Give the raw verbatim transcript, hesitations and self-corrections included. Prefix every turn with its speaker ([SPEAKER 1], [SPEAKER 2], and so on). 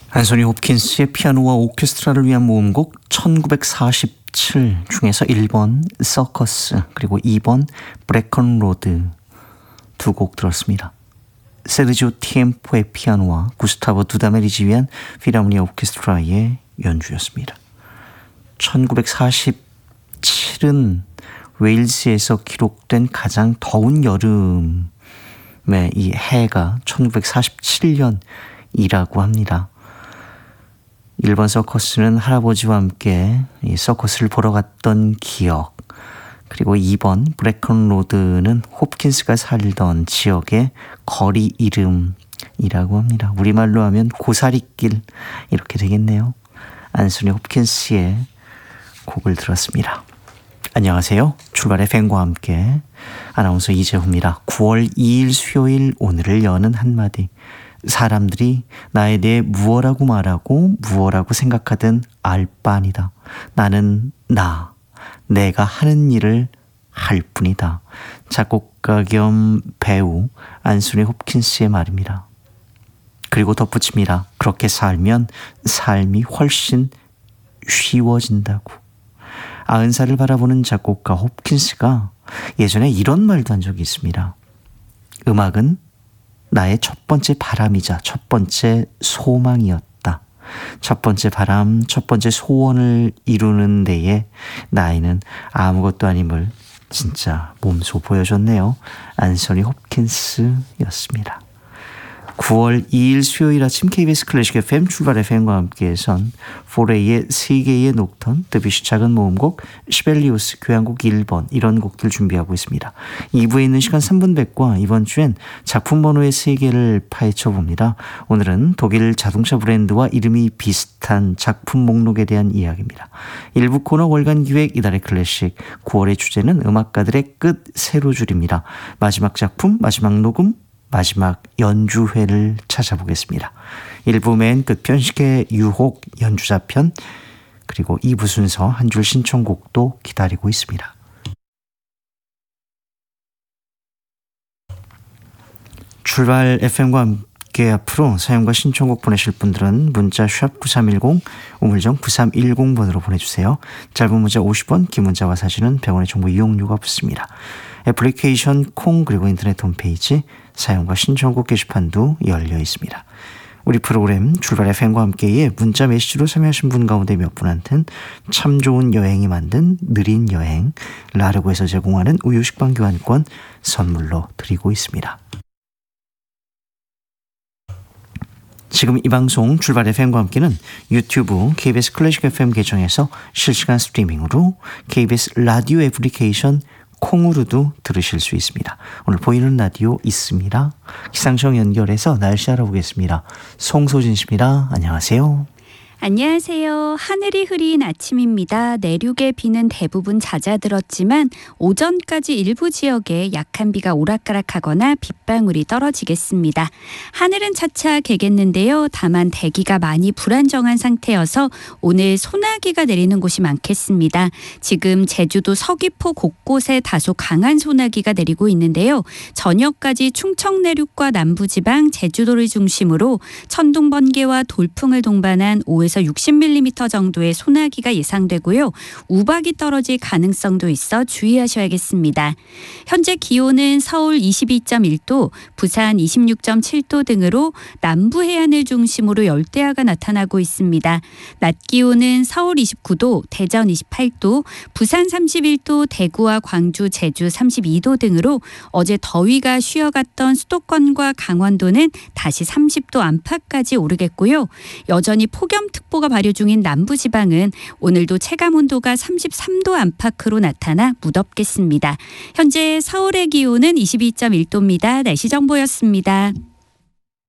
[SPEAKER 1] 안소니 홉킨스의 피아노와 오케스트라를 위한 모음곡 천구백사십칠 중에서 일 번 서커스 그리고 이 번 브레컨 로드 두 곡 들었습니다. 세르지오 티엠포의 피아노와 구스타보 두다멜이 지휘한 필하모니아 오케스트라의 연주였습니다. 천구백사십칠은 웨일즈에서 기록된 가장 더운 여름의 이 해가 천구백사십칠 년이라고 합니다. 일 번 서커스는 할아버지와 함께 이 서커스를 보러 갔던 기억, 그리고 이 번 브레컨 로드는 홉킨스가 살던 지역의 거리 이름이라고 합니다. 우리말로 하면 고사리길 이렇게 되겠네요. 안소니 홉킨스의 곡을 들었습니다. 안녕하세요. 출발의 팬과 함께 아나운서 이재호입니다. 구월 이일 수요일, 오늘을 여는 한마디. 사람들이 나에 대해 무엇라고 말하고 무엇라고 생각하든 알 바 아니다. 나는 나, 내가 하는 일을 할 뿐이다. 작곡가 겸 배우 안소니 홉킨스의 말입니다. 그리고 덧붙입니다. 그렇게 살면 삶이 훨씬 쉬워진다고. 아흔 살을 바라보는 작곡가 홉킨스가 예전에 이런 말도 한 적이 있습니다. 음악은 나의 첫 번째 바람이자 첫 번째 소망이었다. 첫 번째 바람, 첫 번째 소원을 이루는 데에 나이는 아무것도 아님을 진짜 몸소 보여줬네요. 안소니 홉킨스였습니다. 구월 이일 수요일 아침 케이비에스 클래식 에프엠 출발 에프엠과 함께해선 포레이의 세 개의 녹턴, 드뷔시 작은 모음곡, 시벨리우스 교향곡 일 번 이런 곡들 준비하고 있습니다. 이 부에 있는 시간 삼 분 백과 이번 주엔 작품 번호의 세계를 파헤쳐 봅니다. 오늘은 독일 자동차 브랜드와 이름이 비슷한 작품 목록에 대한 이야기입니다. 일 부 코너 월간 기획 이달의 클래식, 구월의 주제는 음악가들의 끝 세로줄입니다. 마지막 작품, 마지막 녹음, 마지막 연주회를 찾아보겠습니다. 일 부 맨 끝편 시계 유혹 연주자편, 그리고 이 부 순서 한 줄 신청곡도 기다리고 있습니다. 출발 에프엠과 함께 앞으로 사연과 신청곡 보내실 분들은 문자 샵 구삼일공, 우물정 구삼일공 번으로 보내주세요. 짧은 문자 오십 원, 긴 문자와 사진은 백 원의 정보 이용료가 붙습니다. 애플리케이션 콩 그리고 인터넷 홈페이지 사연과 신청곡 게시판도 열려 있습니다. 우리 프로그램 출발 에프엠과 함께에 문자 메시지로 참여하신 분 가운데 몇 분한테는 참 좋은 여행이 만든 느린 여행 라르고에서 제공하는 우유 식빵 교환권 선물로 드리고 있습니다. 지금 이 방송 출발 에프엠과 함께는 유튜브 케이비에스 클래식 에프엠 계정에서 실시간 스트리밍으로 케이비에스 라디오 애플리케이션 콩으로도 들으실 수 있습니다. 오늘 보이는 라디오 있습니다. 기상청 연결해서 날씨 알아보겠습니다. 송소진 씨입니다. 안녕하세요.
[SPEAKER 2] 안녕하세요. 하늘이 흐린 아침입니다. 내륙의 비는 대부분 잦아들었지만 오전까지 일부 지역에 약한 비가 오락가락하거나 빗방울이 떨어지겠습니다. 하늘은 차차 개겠는데요. 다만 대기가 많이 불안정한 상태여서 오늘 소나기가 내리는 곳이 많겠습니다. 지금 제주도 서귀포 곳곳에 다소 강한 소나기가 내리고 있는데요. 저녁까지 충청 내륙과 남부지방, 제주도를 중심으로 천둥, 번개와 돌풍을 동반한 오에서 육십 밀리미터 정도의 소나기가 예상되고요. 우박이 떨어질 가능성도 있어 주의하셔야겠습니다. 현재 기온은 서울 이십이 점 일 도, 부산 이십육 점 칠 도 등으로 남부 해안을 중심으로 열대야가 나타나고 있습니다. 낮 기온은 서울 이십구 도, 대전 이십팔 도, 부산 삼십일 도, 대구와 광주, 제주 삼십이 도 등으로 어제 더위가 쉬어갔던 수도권과 강원도는 다시 삼십 도 안팎까지 오르겠고요. 여전히 폭염특보가 발효 중인 남부지방은 오늘도 체감온도가 삼십삼 도 안팎으로 나타나 무덥겠습니다. 현재 서울의 기온은 이십이 점 일 도입니다. 날씨 정보였습니다.